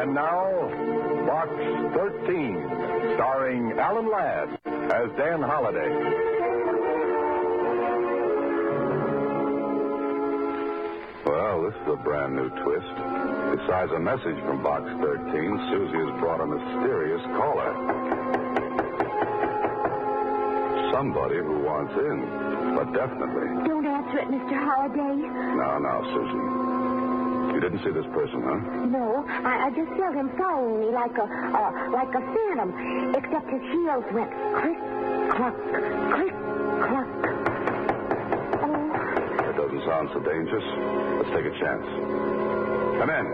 And now, Box 13, starring Alan Ladd as Dan Holliday. Well, this is a brand new twist. Besides a message from Box 13, Susie has brought a mysterious caller. Somebody who wants in, but definitely. Don't answer it, Mr. Holliday. No, Susie. You didn't see this person, huh? No, I just felt him following me like a phantom, except his heels went click, cluck, click, cluck. Oh. That doesn't sound so dangerous. Let's take a chance. Come in.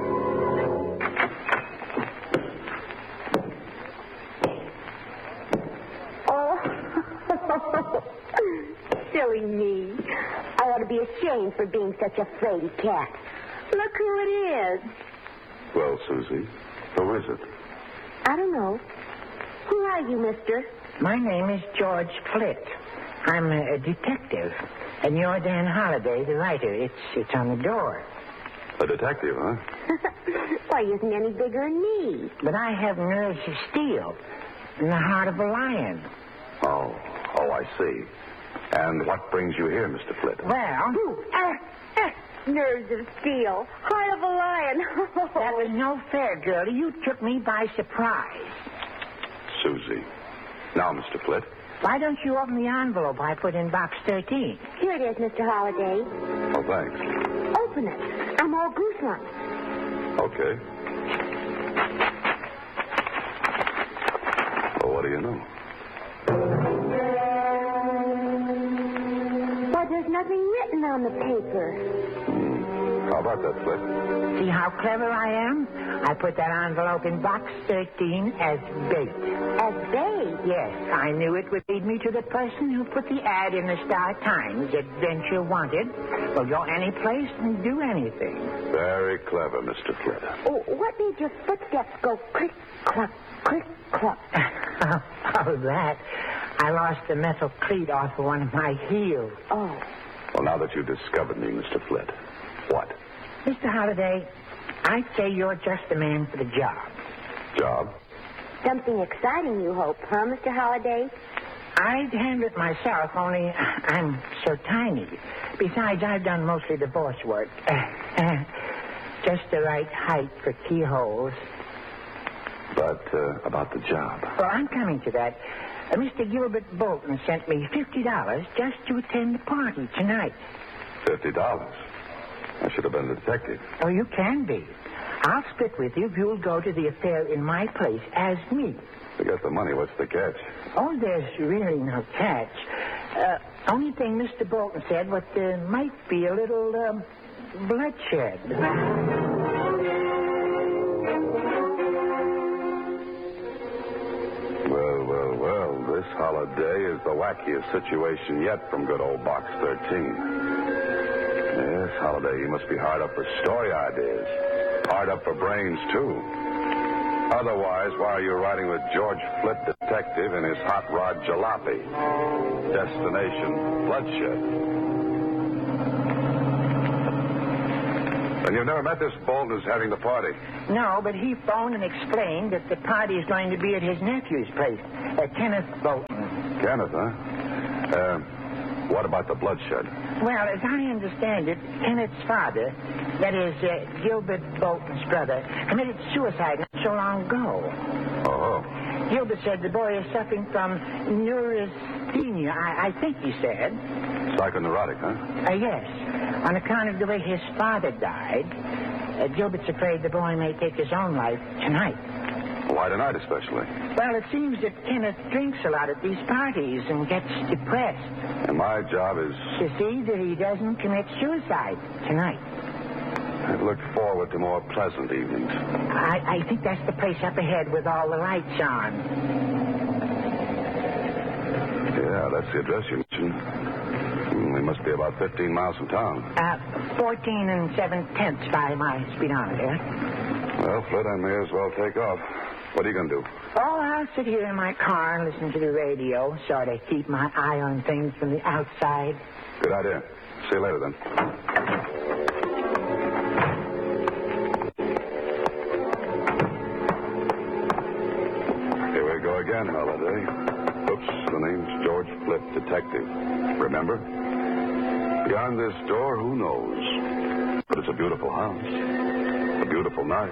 Oh. Silly me. I ought to be ashamed for being such a fraidy cat. Look who it is. Well, Susie, who is it? I don't know. Who are you, mister? My name is George Flitt. I'm a detective. And you're Dan Holliday, the writer. It's on the door. A detective, huh? Why, he isn't any bigger than me. But I have nerves of steel and the heart of a lion. Oh, I see. And what brings you here, Mr. Flitt? Well, Nerves of steel. Heart of a lion. that was no fair, girlie. You took me by surprise. Susie. Now, Mr. Flitt. Why don't you open the envelope I put in box 13? Here it is, Mr. Holliday. Oh, thanks. Open it. I'm all goosebumps. Okay. Well, what do you know? But there's nothing written on the paper. How about that, Flitt? See how clever I am? I put that envelope in box 13 as bait. As bait? Yes, I knew it would lead me to the person who put the ad in the Star Times, Adventure Wanted. Will go any place and do anything. Very clever, Mr. Flitt. Oh, what made your footsteps go click, cluck, click, cluck? Oh, that. I lost the metal cleat off of one of my heels. Oh. Well, now that you've discovered me, Mr. Flitt, what? Mr. Holliday, I'd say you're just the man for the job. Job? Something exciting, you hope, huh, Mr. Holliday? I'd handle it myself, only I'm so tiny. Besides, I've done mostly divorce work. Just the right height for keyholes. But about the job. Well, I'm coming to that. Mr. Gilbert Bolton sent me $50 just to attend the party tonight. $50? I should have been a detective. Oh, you can be. I'll split with you if you'll go to the affair in my place as me. Forget the money. What's the catch? Oh, there's really no catch. Only thing Mr. Bolton said was there might be a little bloodshed. Well, this holiday is the wackiest situation yet from good old Box 13. Yes, Holiday, you must be hard up for story ideas. Hard up for brains, too. Otherwise, why are you riding with George Flitt, detective, in his hot rod jalopy? Destination, bloodshed. And you've never met this Bolton who's having the party? No, but he phoned and explained that the party is going to be at his nephew's place, Kenneth Bolton. Kenneth, huh? What about the bloodshed? Well, as I understand it, Kenneth's father, that is, Gilbert Bolton's brother, committed suicide not so long ago. Oh. Gilbert said the boy is suffering from neurasthenia, I think he said. Psychoneurotic, huh? Yes. On account of the way his father died, Gilbert's afraid the boy may take his own life tonight. Why tonight, especially? Well, it seems that Kenneth drinks a lot at these parties and gets depressed. And my job is... to see that he doesn't commit suicide tonight. I've looked forward to more pleasant evenings. I think that's the place up ahead with all the lights on. Yeah, that's the address you mentioned. We must be about 15 miles from town. 14 7/10 by my speedometer. Well, Flitt, I may as well take off. What are you going to do? Oh, I'll sit here in my car and listen to the radio, sort of keep my eye on things from the outside. Good idea. See you later, then. again, Holiday. Oops, the name's George Flip, detective. Remember? Beyond this door, who knows? But it's a beautiful house. A beautiful night.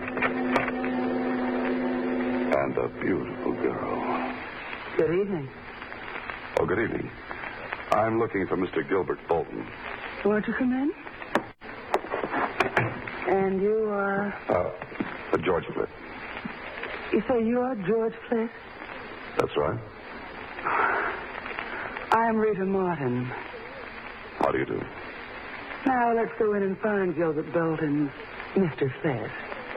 And a beautiful girl. Good evening. Oh, good evening. I'm looking for Mr. Gilbert Bolton. Won't you come in? And you are? George Flip. You say you are George Flip? That's right. I'm Rita Martin. How do you do? Now let's go in and find Gilbert Bolton, Mr. Flip.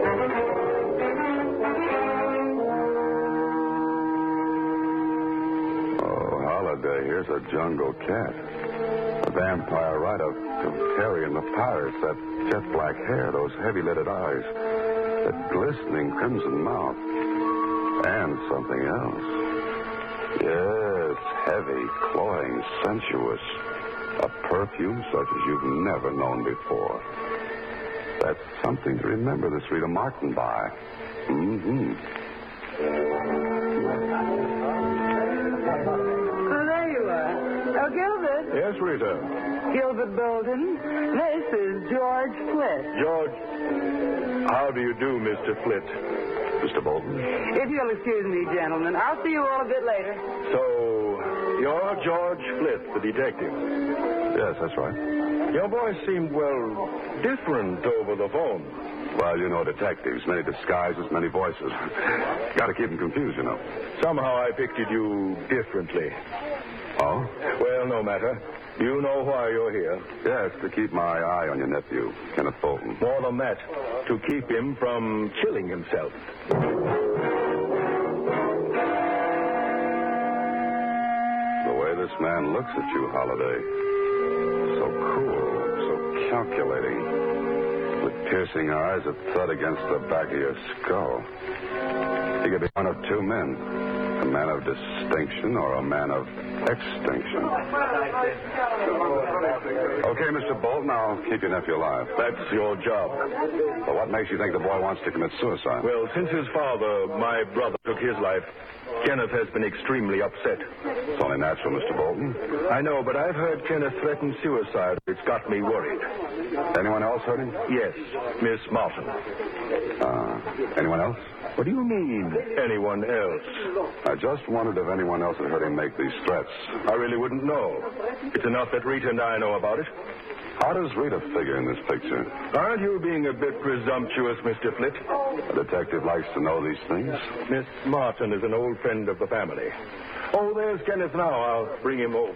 Oh, Holiday, here's a jungle cat. A vampire right up to Terry and the Pirates. That jet black hair, those heavy-lidded eyes, that glistening crimson mouth. And something else. Yes, heavy, cloying, sensuous. A perfume such as you've never known before. That's something to remember this Rita Martin by. Mm-hmm. Oh, there you are. Oh, Gilbert. Yes, Rita. Gilbert Bolton. This is George Flip. George, how do you do, Mr. Flint? Mr. Bolton? If you'll excuse me, gentlemen, I'll see you all a bit later. So, you're George Flip, the detective. Yes, that's right. Your voice seemed, well, different over the phone. Well, you know detectives. Many disguises, many voices. Got to keep them confused, you know. Somehow I pictured you differently. Oh? Well, no matter. You know why you're here. Yes, to keep my eye on your nephew, Kenneth Bolton. More than that, to keep him from killing himself. The way this man looks at you, Holiday, so cool, so calculating, with piercing eyes that thud against the back of your skull. He could be one of two men, a man of distinction or a man of extinction. Okay, Mr. Bolton, I'll keep your nephew alive. That's your job. But what makes you think the boy wants to commit suicide? Well, since his father, my brother, took his life, Kenneth has been extremely upset. It's only natural, Mr. Bolton. I know, but I've heard Kenneth threaten suicide. It's got me worried. Anyone else hurt him? Yes, Miss Martin. Anyone else? What do you mean, anyone else? I just wondered if anyone else had heard him make these threats. I really wouldn't know. It's enough that Rita and I know about it. How does Rita figure in this picture? Aren't you being a bit presumptuous, Mr. Flint? A detective likes to know these things. Miss Martin is an old friend of the family. Oh, there's Kenneth now. I'll bring him over.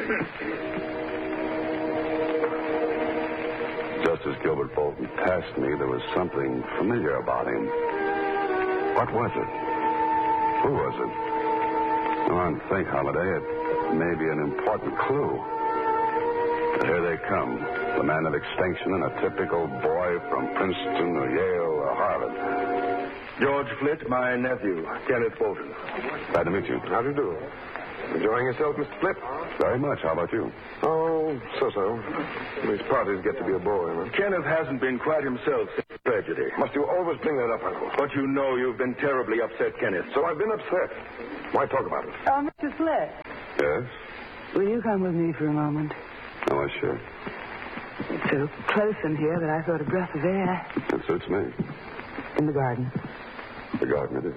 Just as Gilbert Bolton passed me, there was something familiar about him. What was it? Who was it? Come on, think, Holiday. It may be an important clue. But here they come. The man of extinction and a typical boy from Princeton or Yale or Harvard. George Flint, my nephew, Kenneth Bolton. Glad to meet you. How do you do? Enjoying yourself, Mr. Flip? Very much. How about you? Oh, so-so. These parties get to be a bore, huh? Kenneth hasn't been quite himself since the tragedy. Must you always bring that up, Uncle? But you know you've been terribly upset, Kenneth. So I've been upset. Why talk about it? Oh, Mr. Flip, Yes? will you come with me for a moment? Oh, sure. It's so close in here that I thought a breath of air. It suits me. In the garden. The garden it is.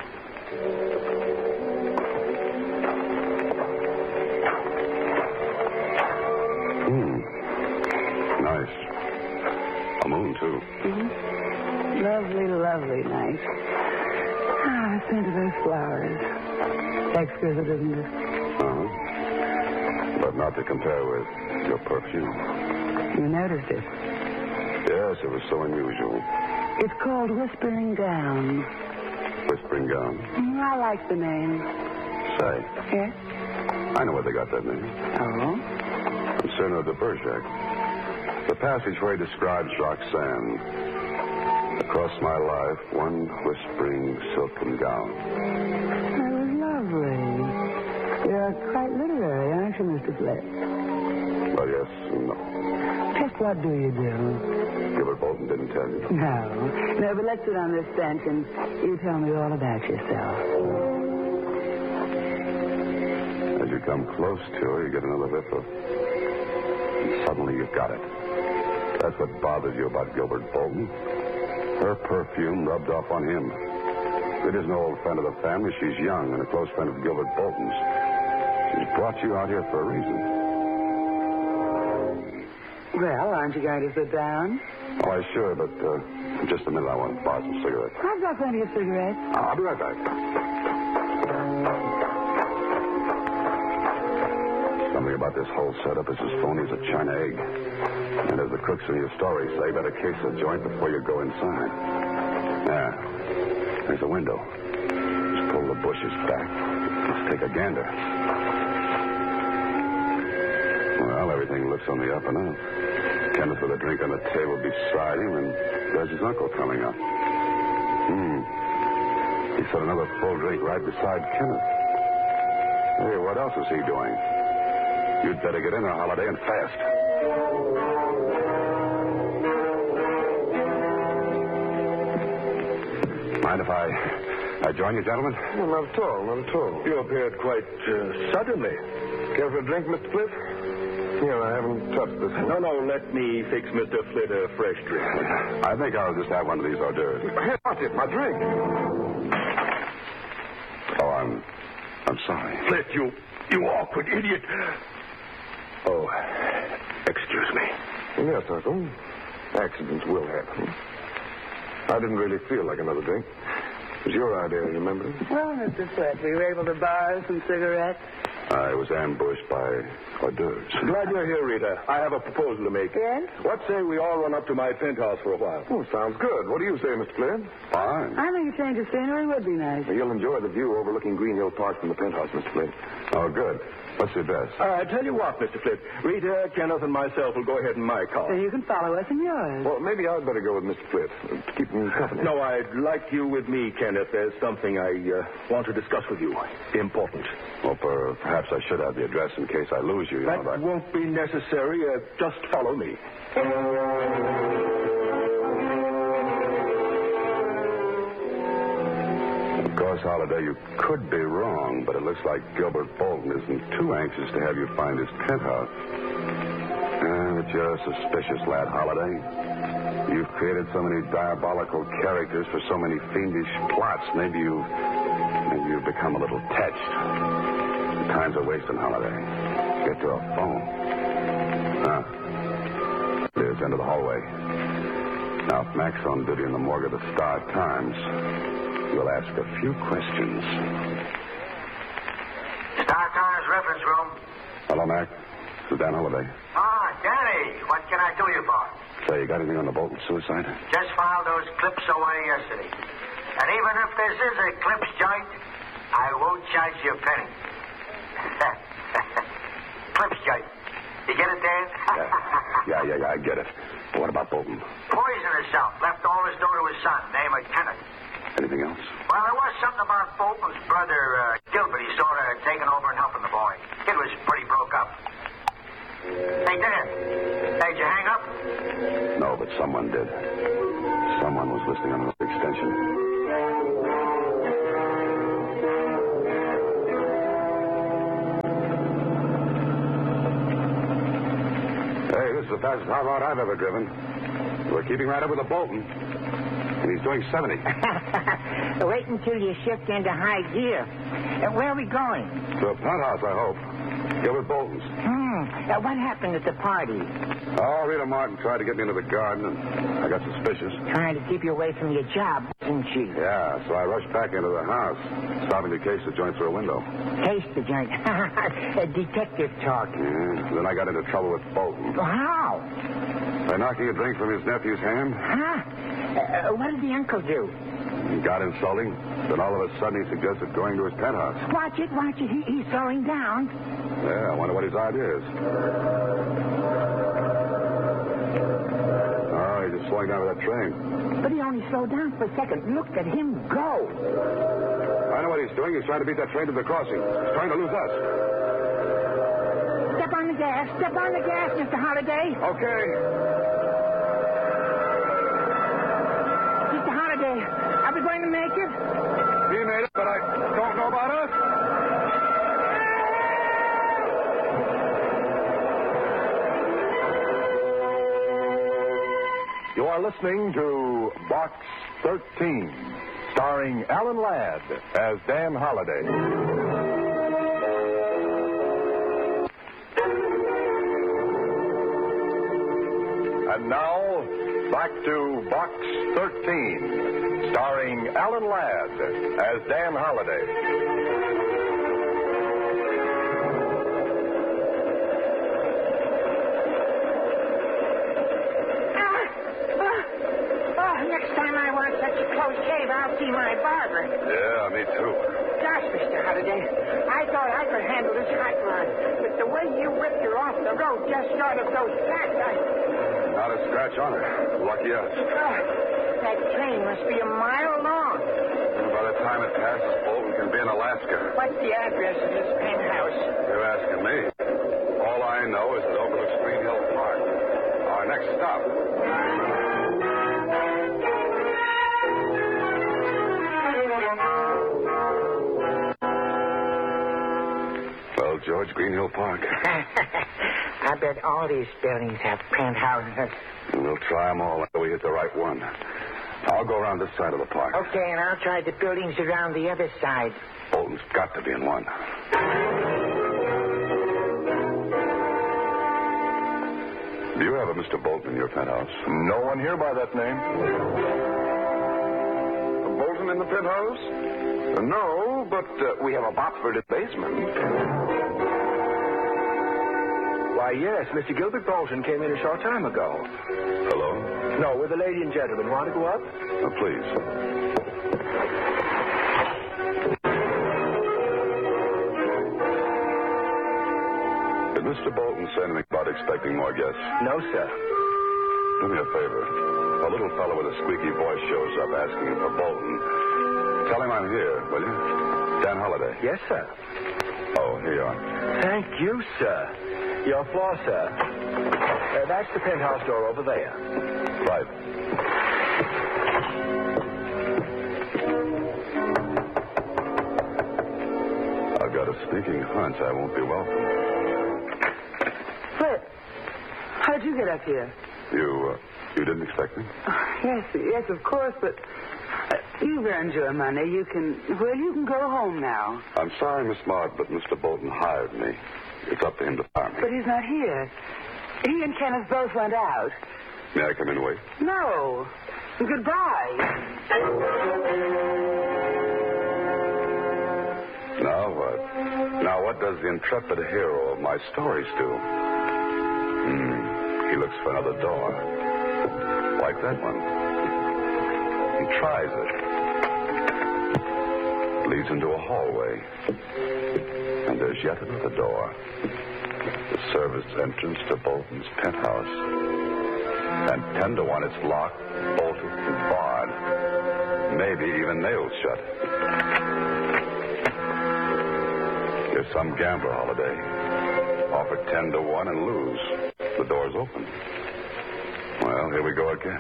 Nice. A moon, too. Mm-hmm. Lovely, lovely night. Ah, the scent of those flowers. Exquisite, isn't it? Uh-huh. But not to compare with your perfume. You noticed it. Yes, it was so unusual. It's called Whispering Gown. Whispering Gown. I like the name. Say, Yes? I know where they got that name. Oh? From Cyrano de Bergerac. The passage where he describes Roxanne. Across my life, one whispering silken gown. That was lovely. You're quite literary, aren't you, Mr. Flip? Well, yes and no. Just what do you do? Gilbert Bolton didn't tell you. No, but let's sit on this bench and you tell me all about yourself. you come close to her, you get another whiff of... And suddenly you've got it. That's what bothers you about Gilbert Bolton. Her perfume rubbed off on him. It isn't an old friend of the family. She's young and a close friend of Gilbert Bolton's. She's brought you out here for a reason. Well, aren't you going to sit down? Why, sure, but in just a minute I want to buy some cigarettes. I've got plenty of cigarettes. I'll be right back. Something about this whole setup is as phony as a China egg. And as the crooks in your story say, better case the joint before you go inside. Yeah, there's a window. Just pull the bushes back. Let's take a gander. Well, everything looks on the up and up. Kenneth with a drink on the table beside him, and there's his uncle coming up. He set another full drink right beside Kenneth. Hey, what else is he doing? You'd better get in there, Holiday, and fast. Mind if I join you, gentlemen? No, not at all, not at all. You appeared quite suddenly. Care for a drink, Mr. Flitt? Here, I haven't touched this one. No, let me fix Mr. Flitt a fresh drink. I think I'll just have one of these hors d'oeuvres. Hey, what's it? My drink. Oh, I'm sorry. Flitt, you awkward idiot. Oh, excuse me. Yes, Uncle. Accidents will happen. I didn't really feel like another drink. It was your idea, remember? Well, Mr. Flitt, we were able to borrow some cigarettes. I was ambushed by hors d'oeuvres. Glad you're here, Rita. I have a proposal to make. Yes? What say we all run up to my penthouse for a while? Oh, sounds good. What do you say, Mr. Flitt? Fine. I think a change of scenery would be nice. You'll enjoy the view overlooking Green Hill Park from the penthouse, Mr. Flitt. Oh, good. What's your best? I tell you what, Mr. Flitt. Rita, Kenneth, and myself will go ahead in my car. So you can follow us in yours. Well, maybe I'd better go with Mr. Flitt to keep him company. No, I'd like you with me, Kenneth. There's something I want to discuss with you. Important. Well, perhaps I should have the address in case I lose you. That won't be necessary. Just follow me. Of course, Holiday, you could be wrong, but it looks like Gilbert Bolton isn't too anxious to have you find his penthouse. But you're a suspicious lad, Holiday. You've created so many diabolical characters for so many fiendish plots. Maybe you've become a little touched. Time's a wasting, Holiday. Get to a phone. There's into the hallway. Now, if Mac's on duty in the morgue of the Star-Times, we'll ask a few questions. Star-Times reference room. Hello, Mac. This is Dan Holiday. Ah, Danny, what can I do you for? Say, you got anything on the Bolton suicide? Just filed those clips away yesterday. And even if this is a clips joint, I won't charge you a penny. Clips joint. You get it, Dan? Yeah, I get it. But what about Bolton? Poisoned himself. Left all his dough to his son, name of Kenneth. Anything else? Well, there was something about Bolton's brother, Gilbert. He sort of taken over and helping the boy. It was pretty broke up. Hey, Dan. Did you hang up? No, but someone did. Someone was listening on another extension. Hey, this is the fastest hot rod I've ever driven. We're keeping right up with the Bolton. And he's doing 70. Wait until you shift into high gear. Where are we going? To a penthouse, I hope. Gilbert Bolton's. What happened at the party? Oh, Rita Martin tried to get me into the garden, and I got suspicious. Trying to keep you away from your job, wasn't she? Yeah, so I rushed back into the house, stopping to case the joint through a window. Taste the joint. A detective talk. Yeah, then I got into trouble with Bolton. How? By knocking a drink from his nephew's hand. What did the uncle do? He got insulting. Then all of a sudden he suggested going to his penthouse. Watch it. He's slowing down. Yeah, I wonder what his idea is. Oh, he's just slowing down to that train. But he only slowed down for a second. Look at him go. I know what he's doing. He's trying to beat that train to the crossing. He's trying to lose us. Step on the gas, Mr. Holiday. Okay. Mr. Holiday, are we going to make it? He made it, but I don't know about us. are listening to Box 13, starring Alan Ladd as Dan Holliday. And now, back to Box 13, starring Alan Ladd as Dan Holliday. Next time I want such a close shave, I'll see my barber. Yeah, me too. Gosh, Mr. Holliday, I thought I could handle this hot rod, but the way you whipped her off the road just short of those tracks, Not a scratch on her. Lucky us. that train must be a mile long. By the time it passes, Bolton can be in Alaska. What's the address of this penthouse? You're asking me. All I know is it overlooks Green Hill Park. Our next stop. Well, George, Green Hill Park. I bet all these buildings have penthouses. We'll try them all until we hit the right one. I'll go around this side of the park. Okay, and I'll try the buildings around the other side. Bolton's got to be in one. Do you have a Mr. Bolton in your penthouse? No one here by that name. Bolton in the penthouse? No, but we have a Botsford in the basement. Why, yes. Mr. Gilbert Bolton came in a short time ago. Hello? No, with a lady and gentleman. Want to go up? Please. Did Mr. Bolton say anything about expecting more guests? No, sir. Do me a favor. A little fellow with a squeaky voice shows up asking him for Bolton. Tell him I'm here, will you? Dan Holliday. Yes, sir. Oh, here you are. Thank you, sir. Your floor, sir. That's the penthouse door over there. Right. I've got a sneaking hunch I won't be welcome. Fred, how'd you get up here? You didn't expect me? Yes, of course, but you've earned your money. You can go home now. I'm sorry, Miss Mart, but Mr. Bolton hired me. It's up to him to fire me. But he's not here. He and Kenneth both went out. May I come in and wait? No. Goodbye. Now what? Now what does the intrepid hero of my stories do? He looks for another door. Like that one. He tries it. Leads into a hallway. And there's yet another door. The service entrance to Bolton's penthouse. And 10 to 1 it's locked, bolted, and barred. Maybe even nailed shut. Here's some gambler Holiday. Offer 10 to 1 and lose. The door's open. Well, here we go again.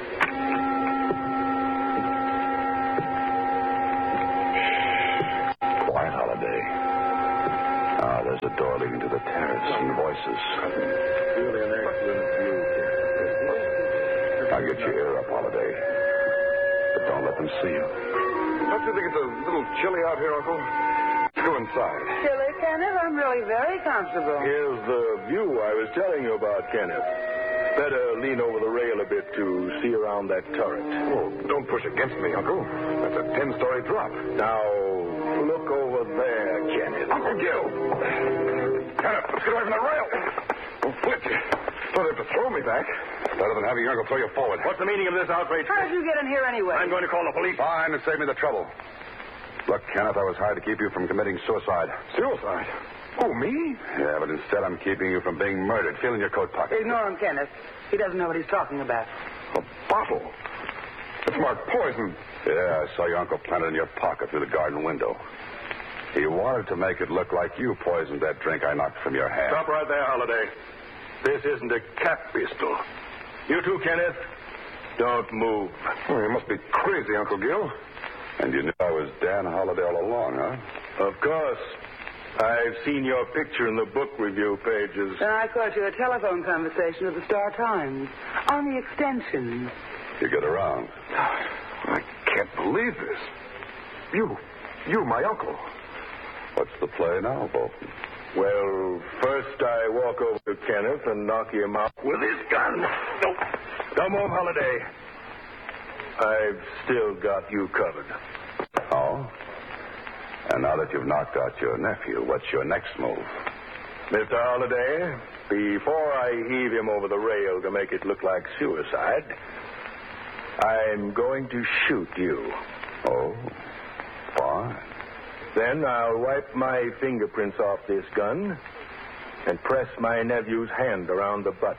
Quiet, Holiday. Ah, there's a door leading to the terrace and voices. Really an excellent view. Now get your ear up, Holiday. But don't let them see you. Don't you think it's a little chilly out here, Uncle? Let's go inside. Silly, Kenneth, I'm really very comfortable. Here's the view I was telling you about, Kenneth. Better lean over the rail a bit to see around that turret. Oh, don't push against me, Uncle. That's a 10-story drop. Now, look over there, Kenneth. Uncle Gil! Kenneth, let's get away from the rail. Don't flip you. They'll have to throw me back. Better than having your uncle throw you forward. What's the meaning of this outrage? How did you get in here anyway? I'm going to call the police. Fine, and save me the trouble. Look, Kenneth, I was hired to keep you from committing suicide. Suicide? Oh, me? Yeah, but instead I'm keeping you from being murdered. Feel in your coat pocket. Ignore him, Kenneth. He doesn't know what he's talking about. A bottle. It's marked poison. Yeah, I saw your uncle plant it in your pocket through the garden window. He wanted to make it look like you poisoned that drink I knocked from your hand. Stop right there, Holiday. This isn't a cap pistol. You too, Kenneth. Don't move. Oh, you must be crazy, Uncle Gil. And you knew I was Dan Holliday all along, huh? Of course. I've seen your picture in the book review pages. And I caught you a telephone conversation with the Star Times on the extension. You get around. I can't believe this. You, my uncle. What's the play now, Bolton? Well, first I walk over to Kenneth and knock him out with his gun. No. Come home, Holiday. I've still got you covered. Oh? And now that you've knocked out your nephew, what's your next move? Mr. Holiday, before I heave him over the rail to make it look like suicide, I'm going to shoot you. Oh, fine. Then I'll wipe my fingerprints off this gun and press my nephew's hand around the butt.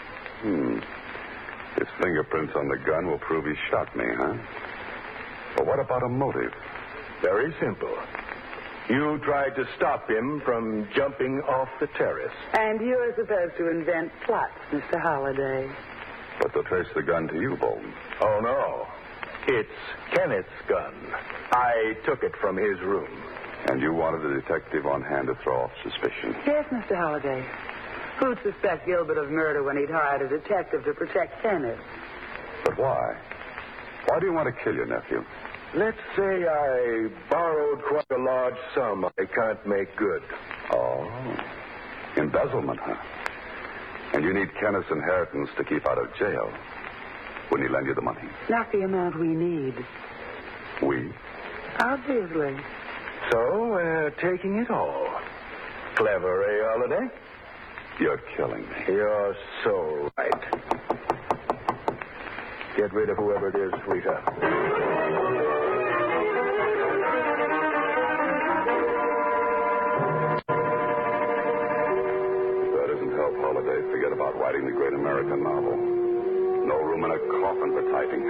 His fingerprints on the gun will prove he shot me, huh? But what about a motive? Very simple. You tried to stop him from jumping off the terrace. And you're supposed to invent plots, Mr. Holliday. But they'll trace the gun to you, Bolton. Oh, no. It's Kenneth's gun. I took it from his room. And you wanted a detective on hand to throw off suspicion. Yes, Mr. Holliday. Who'd suspect Gilbert of murder when he'd hired a detective to protect Kenneth? But why? Why do you want to kill your nephew? Let's say I borrowed quite a large sum I can't make good. Oh. Embezzlement, huh? And you need Kenneth's inheritance to keep out of jail. Wouldn't he lend you the money? Not the amount we need. We? Obviously. So we're taking it all. Clever, eh, Holiday? You're killing me. You're so right. Get rid of whoever it is, Rita. That isn't help, Holiday. Forget about writing the great American novel. No room in a coffin for typing.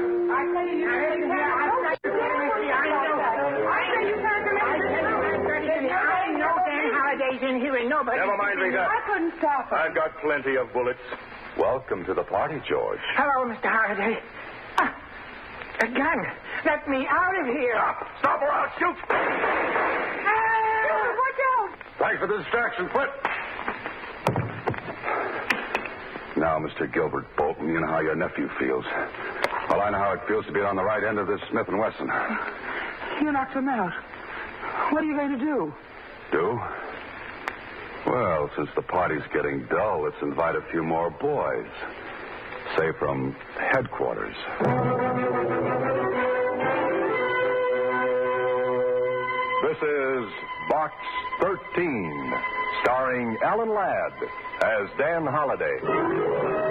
In here and nobody. Never mind, Rita. I couldn't stop him. I've got plenty of bullets. Welcome to the party, George. Hello, Mr. Holiday. A gun. Let me out of here. Stop or I'll shoot. Watch out. Thanks for the distraction, Flip. Now, Mr. Gilbert Bolton, you know how your nephew feels. Well, I know how it feels to be on the right end of this Smith & Wesson. You knocked him out. What are you going to do? Do? Well, since the party's getting dull, let's invite a few more boys. Say from headquarters. This is Box 13, starring Alan Ladd as Dan Holliday.